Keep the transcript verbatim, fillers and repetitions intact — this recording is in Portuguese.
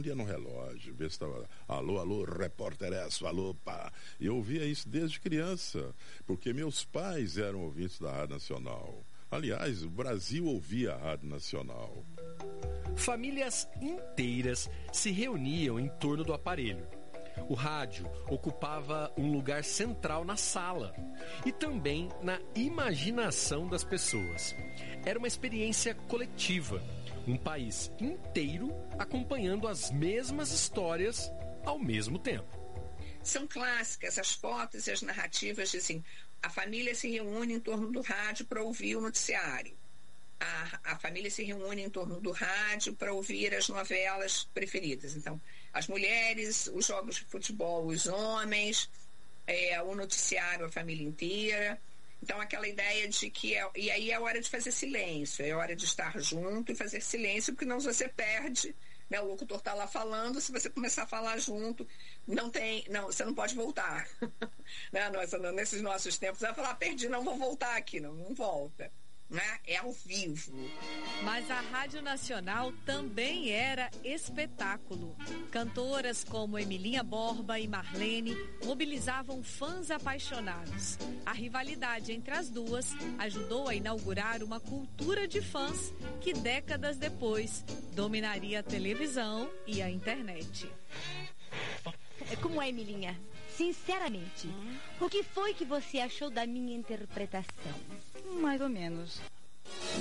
mundo ia no relógio, ver se estava, alô, alô, repórter S, alô, pá. E eu ouvia isso desde criança, porque meus pais eram ouvintes da Rádio Nacional. Aliás, o Brasil ouvia a Rádio Nacional. Famílias inteiras se reuniam em torno do aparelho. O rádio ocupava um lugar central na sala e também na imaginação das pessoas. Era uma experiência coletiva, um país inteiro acompanhando as mesmas histórias ao mesmo tempo. São clássicas, as fotos e as narrativas dizem: a família se reúne em torno do rádio para ouvir o noticiário. A, a família se reúne em torno do rádio para ouvir as novelas preferidas. Então, as mulheres, os jogos de futebol, os homens, é, o noticiário, a família inteira. Então, aquela ideia de que... É, e aí é hora de fazer silêncio, é hora de estar junto e fazer silêncio, porque não você perde, né? O locutor está lá falando, se você começar a falar junto, não tem... Não, você não pode voltar. Né? Nós, nesses nossos tempos, você vai falar, perdi, não vou voltar aqui. Não, não volta. Né? É ao vivo. Mas a Rádio Nacional também era espetáculo. Cantoras como Emilinha Borba e Marlene mobilizavam fãs apaixonados. A rivalidade entre as duas ajudou a inaugurar uma cultura de fãs que décadas depois dominaria a televisão e a internet. Como é, Emilinha? Sinceramente, hum? o que foi que você achou da minha interpretação? Mais ou menos.